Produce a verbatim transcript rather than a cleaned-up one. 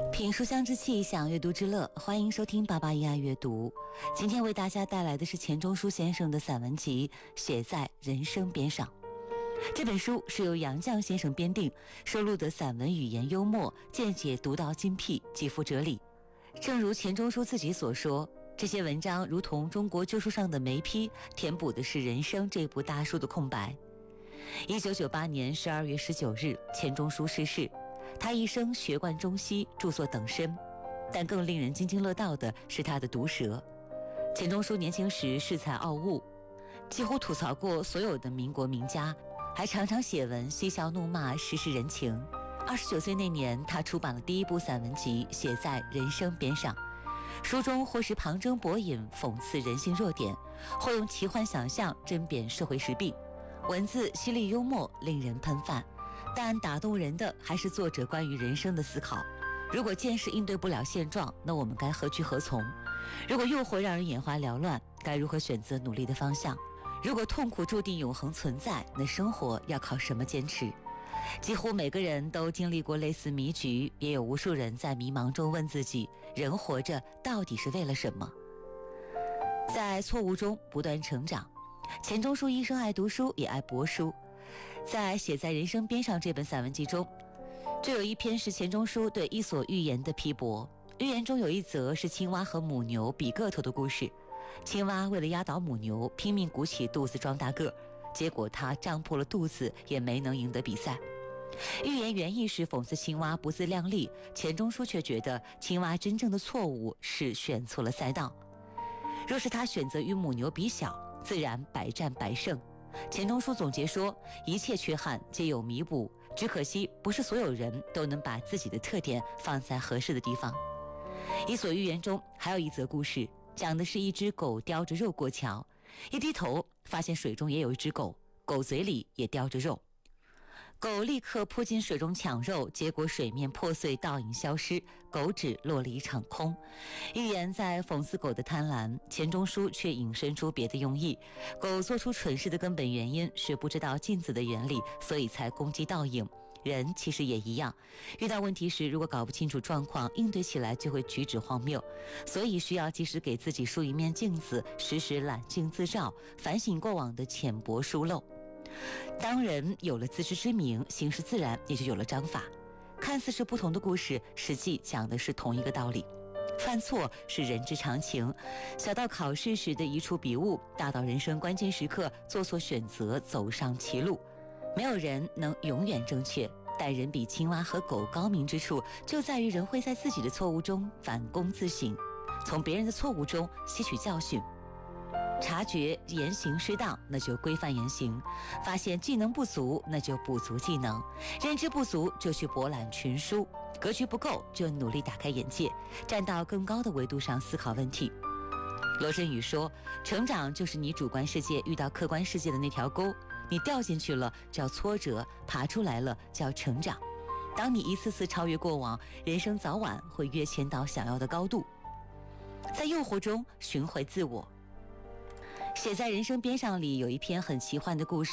品书香之气，享阅读之乐，欢迎收听八八一爱阅读。今天为大家带来的是钱钟书先生的散文集《写在人生边上》。这本书是由杨绛先生编订，收录的散文语言幽默，见解独到精辟，极富哲理。正如钱钟书自己所说，这些文章如同中国旧书上的眉批，填补的是人生这部大书的空白。一九九八年十二月十九日，钱钟书逝世。他一生学贯中西，著作等身，但更令人津津乐道的是他的毒舌。钱钟书年轻时恃才傲物，几乎吐槽过所有的民国名家，还常常写文嬉笑怒骂，时事人情。二十九岁那年，他出版了第一部散文集《写在人生边上》，书中或是旁征博引，讽刺人性弱点，或用奇幻想象针砭社会时弊，文字犀利幽默，令人喷饭。但打动人的还是作者关于人生的思考。如果见识应对不了现状，那我们该何去何从？如果诱惑让人眼花缭乱，该如何选择努力的方向？如果痛苦注定永恒存在，那生活要靠什么坚持？几乎每个人都经历过类似迷局，也有无数人在迷茫中问自己，人活着到底是为了什么？在错误中不断成长。钱钟书一生爱读书，也爱博书。在《写在人生边上》这本散文集中，就有一篇是钱钟书对伊索寓言的批驳。寓言中有一则是青蛙和母牛比个头的故事。青蛙为了压倒母牛，拼命鼓起肚子装大个，结果它胀破了肚子，也没能赢得比赛。寓言原意是讽刺青蛙不自量力，钱钟书却觉得青蛙真正的错误是选错了赛道。若是他选择与母牛比小，自然百战百胜。钱钟书总结说，一切缺憾皆有弥补，只可惜不是所有人都能把自己的特点放在合适的地方。伊索寓言中还有一则故事，讲的是一只狗叼着肉过桥，一低头发现水中也有一只狗，狗嘴里也叼着肉。狗立刻扑进水中抢肉，结果水面破碎，倒影消失，狗只落了一场空。寓言在讽刺狗的贪婪，钱钟书却引申出别的用意。狗做出蠢事的根本原因是不知道镜子的原理，所以才攻击倒影。人其实也一样，遇到问题时如果搞不清楚状况，应对起来就会举止荒谬，所以需要及时给自己梳一面镜子，时时揽镜自照，反省过往的浅薄疏漏。当人有了自知之明，行事自然也就有了章法。看似是不同的故事，实际讲的是同一个道理。犯错是人之常情，小到考试时的一触笔误，大到人生关键时刻做错选择，走上歧路。没有人能永远正确，但人比青蛙和狗高明之处，就在于人会在自己的错误中反躬自省，从别人的错误中吸取教训。察觉言行失当，那就规范言行；发现技能不足，那就补足技能；认知不足，就去博览群书；格局不够，就努力打开眼界，站到更高的维度上思考问题。罗振宇说，成长就是你主观世界遇到客观世界的那条沟，你掉进去了叫挫折，爬出来了叫成长。当你一次次超越过往，人生早晚会跃迁到想要的高度。在诱惑中寻回自我。写在人生边上里有一篇很奇幻的故事。